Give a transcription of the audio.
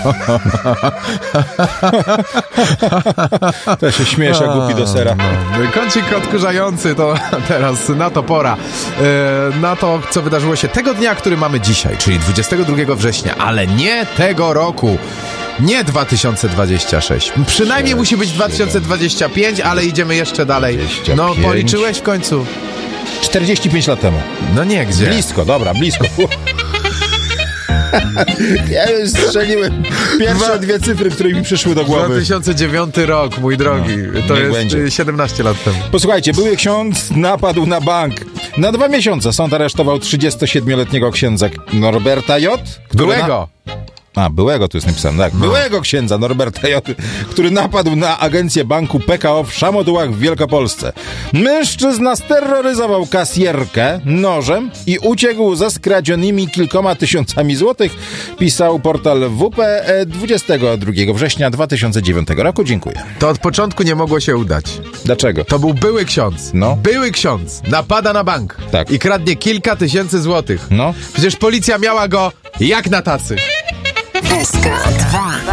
To się śmiesz, jak głupi do sera. Kącik odkurzający to teraz na to pora. Na to, co wydarzyło się tego dnia, który mamy dzisiaj, czyli 22 września, ale nie tego roku. Nie 2026. Przynajmniej musi być 2025, ale idziemy jeszcze dalej. 25. No, policzyłeś w końcu? 45 lat temu. No nie, gdzie? Blisko, dobra, blisko. Ja już strzeliłem pierwsze dwie cyfry, które mi przyszły do głowy. 2009 rok, mój drogi. To niech jest będzie. 17 lat temu. Posłuchajcie, były ksiądz napadł na bank. Na 2 miesiące sąd aresztował 37-letniego księdza Norberta J. Byłego. Byłego tu jest napisane, tak. Byłego księdza Norberta J., który napadł na agencję banku PKO w Szamotułach w Wielkopolsce. Mężczyzna steroryzował kasjerkę nożem i uciekł ze skradzionymi kilkoma tysiącami złotych, pisał portal WP 22 września 2009 roku. Dziękuję. To od początku nie mogło się udać. Dlaczego? To był były ksiądz. No. Były ksiądz. Napada na bank. Tak. I kradnie kilka tysięcy złotych. No. Przecież policja miała go jak na tacy. SK 2.